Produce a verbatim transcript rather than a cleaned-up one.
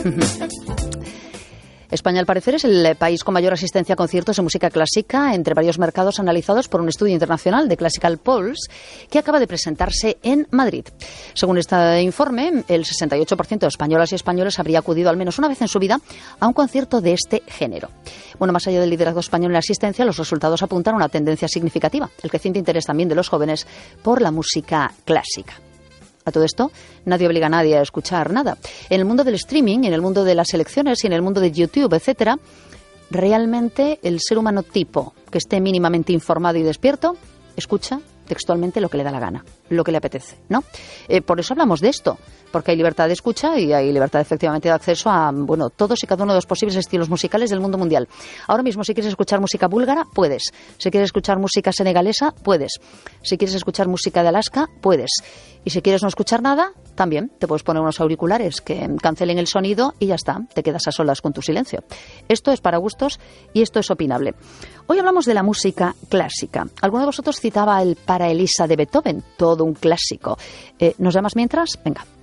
España, al parecer, es el país con mayor asistencia a conciertos de música clásica entre varios mercados analizados por un estudio internacional de Classical Pulse que acaba de presentarse en Madrid. Según este informe, el sesenta y ocho por ciento de españolas y españoles habría acudido al menos una vez en su vida a un concierto de este género. Bueno, más allá del liderazgo español en la asistencia, los resultados apuntan a una tendencia significativa, el creciente interés también de los jóvenes por la música clásica. A todo esto, nadie obliga a nadie a escuchar nada. En el mundo del streaming, en el mundo de las elecciones y en el mundo de YouTube, etcétera, realmente el ser humano tipo que esté mínimamente informado y despierto escucha textualmente lo que le da la gana, lo que le apetece, ¿no? Eh, por eso hablamos de esto, porque hay libertad de escucha y hay libertad efectivamente de acceso a, bueno, todos y cada uno de los posibles estilos musicales del mundo mundial. Ahora mismo, si quieres escuchar música búlgara, puedes. Si quieres escuchar música senegalesa, puedes. Si quieres escuchar música de Alaska, puedes. Y si quieres no escuchar nada, también te puedes poner unos auriculares que cancelen el sonido y ya está, te quedas a solas con tu silencio. Esto es para gustos y esto es opinable. Hoy hablamos de la música clásica. Alguno de vosotros citaba el Para Elisa de Beethoven, todo un clásico. Eh, ¿Nos llamas mientras? Venga.